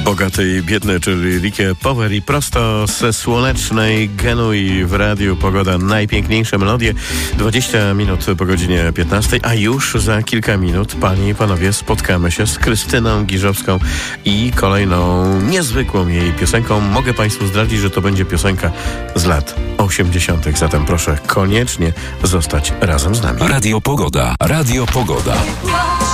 Bogaty i biedny, czyli Ricky Power i prosto ze słonecznej Genui w Radiu Pogoda. Najpiękniejsze melodie. 20 minut po godzinie 15, a już za kilka minut, panie i panowie, spotkamy się z Krystyną Giżowską i kolejną niezwykłą jej piosenką. Mogę państwu zdradzić, że to będzie piosenka z lat 80. Zatem proszę koniecznie zostać razem z nami. Radio Pogoda. Radio Pogoda.